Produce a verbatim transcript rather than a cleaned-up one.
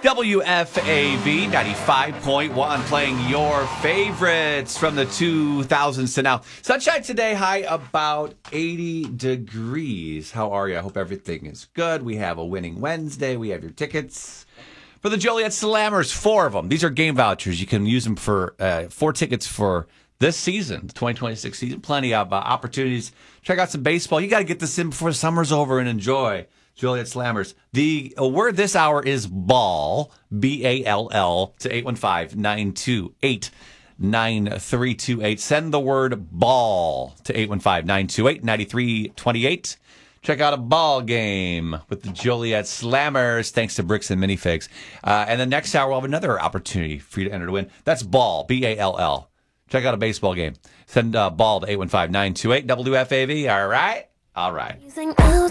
W F A V ninety-five point one, playing your favorites from the two thousands to now. Sunshine today, high about eighty degrees. How are you? I hope everything is good. We have a winning Wednesday. We have your tickets for the Joliet Slammers, four of them. These are game vouchers. You can use them for uh, four tickets for this season, the twenty twenty-six season. Plenty of uh, opportunities. Check out some baseball. You got to get this in before summer's over and enjoy Joliet Slammers. The uh, word this hour is ball, B A L L, to eight one five, nine two eight, nine three two eight. Send the word ball to eight one five, nine two eight, nine three two eight. Check out a ball game with the Joliet Slammers, thanks to Bricks and Minifigs. Uh, and the next hour, we'll have another opportunity for you to enter to win. That's ball, B A L L. Check out a baseball game. Send uh, ball to eight one five, nine two eight, W F A V. All right? All right.